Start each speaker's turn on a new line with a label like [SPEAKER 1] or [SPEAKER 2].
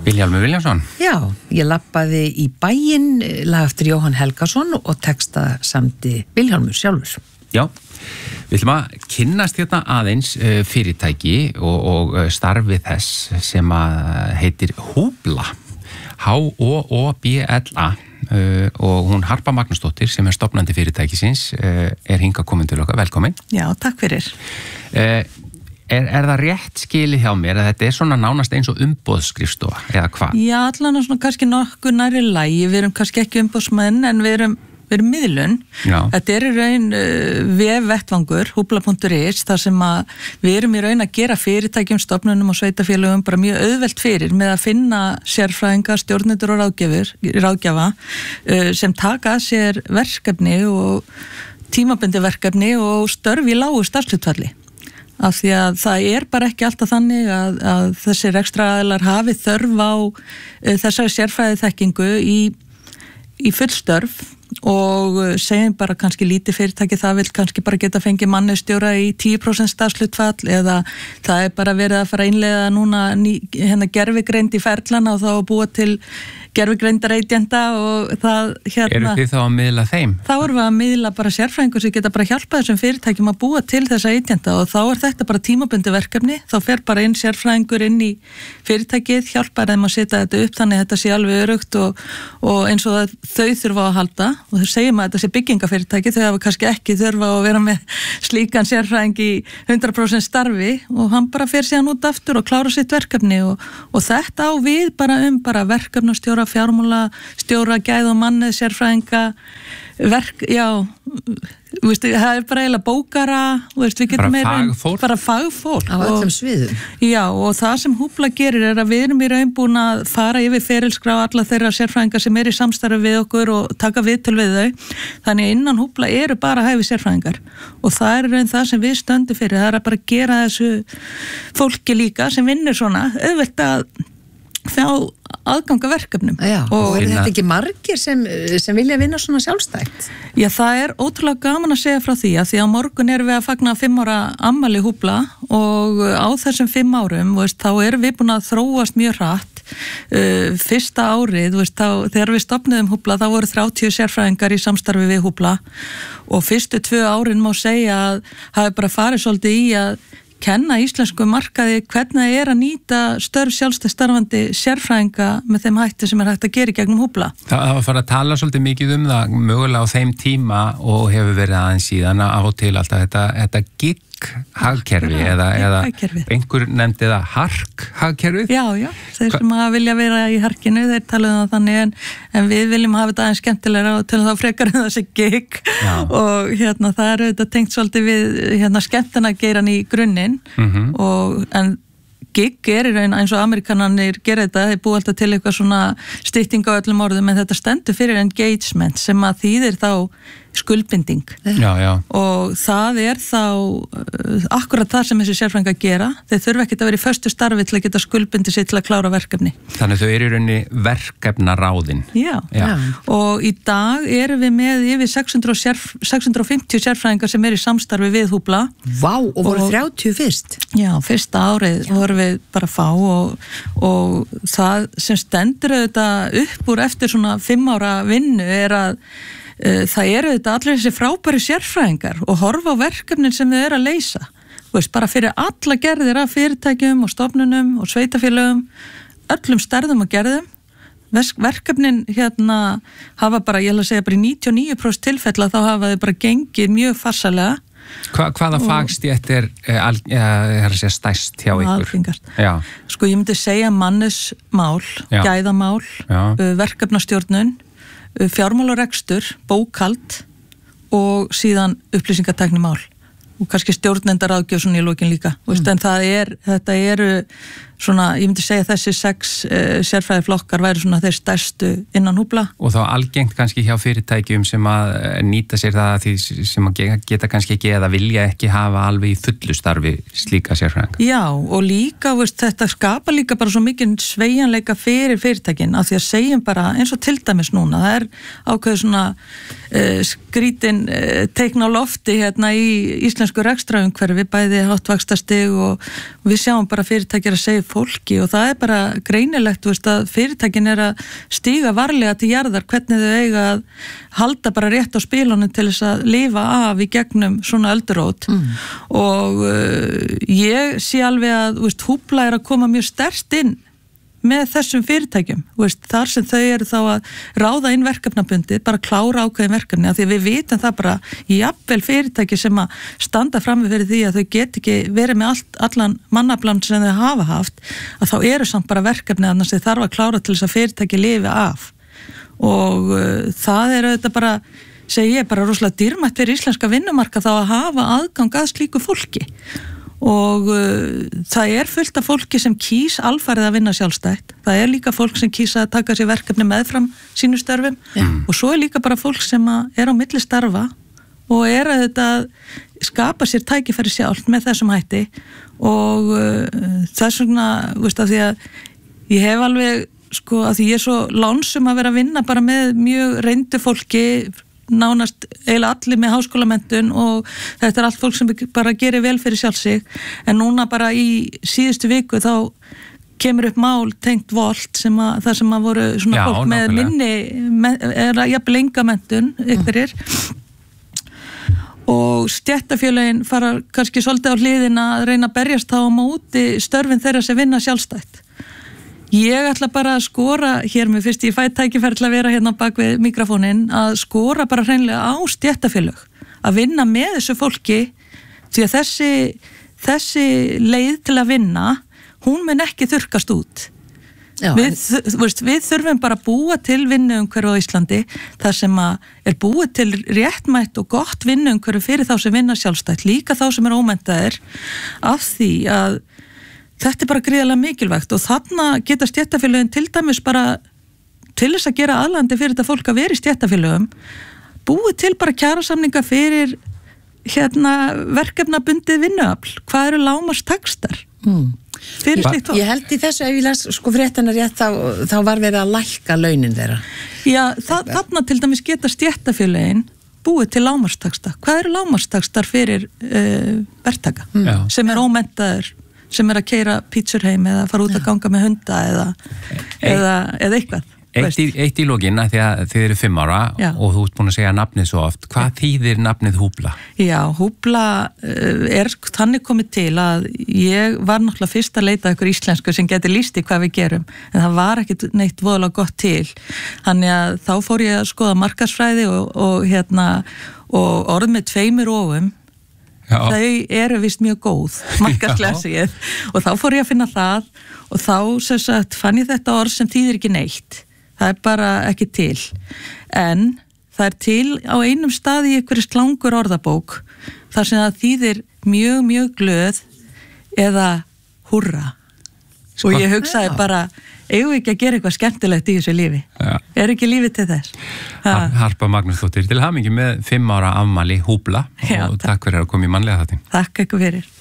[SPEAKER 1] Vilhjálmur Vilhjálmsson.
[SPEAKER 2] Já, ég labbaði í bæinn, lag eftir Jóhann Helgason og texta samdi Vilhjálmur sjálfur.
[SPEAKER 1] Já, við ætlum að kynnast hérna aðeins fyrirtæki og starfi þess sem að heitir Húbla, H-O-O-B-L-A og hún Harpa Magnúsdóttir sem stofnandi fyrirtækisins hingað komin til okkar, velkomin.
[SPEAKER 3] Já, takk fyrir.
[SPEAKER 1] Er það rétt skilið hjá mér að þetta svona nánast eins og umboðsskrifstofa eða hvað?
[SPEAKER 3] Já, allan svona kannski nokkuð nærri lagi, við erum kannski ekki umboðsmenn en við erum miðlun.
[SPEAKER 1] Já.
[SPEAKER 3] Þetta í raun vefvettvangur, hubla.is, þar sem að við erum í raun að gera fyrirtækjum, stofnunum og sveitafélögum bara mjög auðvelt fyrir með að finna sérfræðinga, stjórnendur og ráðgjafa sem taka að sér verkefni og tímabundi verkefni og störf í lágu starfshlutfalli. Af því að það bara ekki alltaf þannig að þessir ekstra aðilar hafi þörf á þessari sérfræði þekkingu í fullstörf og segjum bara kannski lítið fyrirtæki það vil kannski bara geta fengið mannustjóra í 10% starfshlutfall eða það bara verið að fara að innleiða núna gervigreind í ferlana og þá að búa til gervigreindareitjenda og það
[SPEAKER 1] Eru þið þá að miðla þeim?
[SPEAKER 3] Þá erum við að miðla bara sérfræðingur sem geta bara hjálpað þessum fyrirtækjum að búa til þessa eitjenda og þá þetta bara tímabundi verkefni, þá fer bara inn sérfræðingur inn í fyrirtækið, hjálpar þeim að setja þetta upp þannig að þetta sé alveg örugt og eins og þau þurfa að halda og þau segjum að þetta sé byggingafyrirtæki, þau hafa kannski ekki þurfa að vera með slíkan sérfræðing í 100% starfi og hann bara fer síðan út aftur og klára sitt verkefni og þetta á við bara verkefnastjóra, fjármálastjóra, gæð og mannið, sérfræðinga, það bara eiginlega bókara, við getum bara fagfólk.
[SPEAKER 2] Á öllum sviðum.
[SPEAKER 3] Já, og það sem Húbla gerir að við erum í raun búin að fara yfir ferilskrá alla þeirra sérfræðinga sem í samstarfi við okkur og taka viðtöl við þau. Þannig innan Húbla bara hæfi sérfræðingar og það í raun það sem við stöndum fyrir, það að bara gera þessu fólki líka sem vinnur svona, auðvelt að fá aðganga verkefnum.
[SPEAKER 2] Já, og þetta ekki margir sem vilja vinna svona sjálfstætt? Já, það ótrúlega gaman að segja frá því að morgun erum við að fagna 5 ára afmæli Húbla og á þessum 5 árum, þá erum við búin að þróast mjög hratt. Fyrsta árið, þegar við stofnuðum Húbla, þá voru 30 sérfræðingar í samstarfi við Húbla og fyrstu 2 árin má segja að hafi bara farið svolítið í að kenna íslensku markaði hvernig það að nýta störf sjálfstætt starfandi sérfræðinga með þeim hætti sem hægt að gera í gegnum Húbla. Það
[SPEAKER 1] var að fara að tala svolítið mikið það mögulega á þeim tíma og hefur verið aðeins síðan á til alltaf þetta gig-hagkerfi eða einhver nefndi það hark-hagkerfið? Já,
[SPEAKER 3] þeir sem að vilja vera í harkinu, þeir talaðu það þannig en við viljum hafa þetta aðeins skemmtilegra og til þá frekar þessi gig og það auðvitað tengt svolítið við skemmtanageiran í grunninn en gig í raun eins og Amerikanarnir gera þetta, þeir búið alltaf til eitthvað svona stytting á öllum orðum en þetta stendur fyrir engagement sem að þýðir þá skuldbinding og það þá akkurat það sem þessi sérfræðingar gera, þeir þurfa ekki að vera í föstu starfi til að geta skuldbindi sig til að klára verkefni.
[SPEAKER 1] Þannig þau eru í rauninni verkefnaráðin.
[SPEAKER 3] Já. Og í dag erum við með yfir 650 sérfræðingar sem eru í samstarfi við Húbla.
[SPEAKER 2] Vá, og voru 30 fyrst?
[SPEAKER 3] Já, fyrsta árið voru við bara fá og það sem stendur auðvitað upp úr eftir svona 5 ára vinnu að það auðvitað allir þessi frábæri sérfræðingar og horfa á verkefnin sem þau að leysa. Bara fyrir alla gerðir af fyrirtækjum og stofnunum og sveitafélögum, öllum stærðum og gerðum. Verkefnin hafa bara, ég ætla að segja bara í 99% tilfella þá hafa þau bara gengið mjög farsælega.
[SPEAKER 1] Hvaða fagstétt stærst hjá ykkur?
[SPEAKER 3] Algengast. Ég myndi segja mannesmál, gæðamál, verkefnastjórnun, fjármál og rekstur, bókhald og síðan upplýsingatæknimál og kannski stjórnendaráðgjöf svona í lokin líka. En þetta eru svona, ég myndi segja þessi 6 sérfræðiflokkar væri svona þeir stærstu innan Húbla.
[SPEAKER 1] Og þá algengt kannski hjá fyrirtækjum sem að nýta sér það því sem að geta kannski ekki eða vilja ekki hafa alveg í fullu starfi slíka sérfræðinga.
[SPEAKER 3] Já, og líka, þetta skapa líka bara svo mikið sveigjanleika fyrir fyrirtækin af því að segjum bara eins og til dæmis núna, það ákveður svona skrítin teikn á lofti í íslensku
[SPEAKER 2] íslensku rekstraumhverfi, bæði háttvaxtastig og við sjáum bara fyrirtækir að segja fólki og það bara greinilegt, að fyrirtækin að stíga varlega til jarðar hvernig þau eiga að halda bara rétt á spilunum til þess að lifa af í gegnum svona öldurót og ég sé alveg að Húbla að koma mjög sterkt inn með þessum fyrirtækjum, þar sem þau eru þá að ráða inn verkefnabundið, bara klára ákveðin verkefni, af því við vitum það bara jafnvel fyrirtæki sem að standa frammi fyrir því að þau get ekki verið með allan mannaflan sem þau hafa haft, að þá eru samt bara verkefni annars þau þarf að klára til þess að fyrirtæki lifi af og það auðvitað bara, segi ég, bara rosalega dýrmætt fyrir íslenska vinnumarka þá að hafa aðgang að slíku fólki og það fullt af fólki sem kýs alfarið að vinna sjálfstætt, það líka fólk sem kýs að taka sér verkefni meðfram sínu störfum og svo líka bara fólk sem á milli starfa og að þetta skapa sér tækifæri sjálf með þessum hætti og það svona, af því að ég hef alveg, að því ég svo lánsum að vera að vinna bara með mjög reyndu fólki, nánast eiginlega allir með háskólamenntun og þetta allt fólk sem bara gerir vel fyrir sjálf sig en núna bara í síðustu viku þá kemur upp mál tengt Volt það sem að voru svona fólk með minni jafnvel enga menntun ykkurir og stéttarfélögin fara kannski svolítið á hliðina að reyna að berjast þá á móti störfin þeirra sem vinna sjálfstætt. Ég ætla bara að skora hér með fyrst ég fæ tækifæri til að vera hérna bak við mikrofónin að skora bara hreinlega á stéttarfélög að vinna með þessu fólki því að þessi leið til að vinna hún mun ekki þurrkast út. Við þurfum bara að búa til vinnuumhverfi á Íslandi þar sem að búið til réttmætt og gott vinnuumhverfi fyrir þá sem vinna sjálfstætt, líka þá sem ómenntaðir af því að þetta bara gríðarlega mikilvægt og þarna geta stéttarfélögin til dæmis bara til þess að gera aðlandi fyrir þetta fólk að vera í stéttarfélögum búið til bara kjarasamninga fyrir verkefnabundið vinnuafl. Hvað eru lágmarkstaxtar?
[SPEAKER 4] Ég held í þessu ef ég las fréttina rétt þá var verið að lækka launin þeirra.
[SPEAKER 2] Já, þarna til dæmis geta stéttarfélögin búið til lágmarkstaxta. Hvað eru lágmarkstaxtar fyrir verktaka sem ómenntaður sem að keyra pítsur heim eða fara út að ganga með hunda eða eitthvað.
[SPEAKER 1] Eitt í lokin að því að þið eru 5 ára og þú ert búin að segja nafnið svo oft. Hvað þýðir nafnið Húbla?
[SPEAKER 2] Já, Húbla þannig komið til að ég var náttúrulega fyrst að leita ykkur íslensku sem geti lýst í hvað við gerum en það var ekkit neitt voðalega gott til. Þannig að þá fór ég að skoða markaðsfræði og orð með 2 ofum þau eru vist mjög góð markaðslega og þá fór ég að finna það og þá sem sagt fann ég þetta orð sem þýðir ekki neitt það bara ekki til en það til á einum stað í einhverju slangur orðabók þar sem það þýðir mjög glöð eða húrra og ég hugsaði bara eigum við ekki að gera eitthvað skemmtilegt í þessu lífi ekki lífið til þess
[SPEAKER 1] Harpa Magnúsdóttir, til hamingju með 5 ára afmæli Húbla og takk fyrir að koma í mannlega þáttinn.
[SPEAKER 2] Takk ykkur fyrir.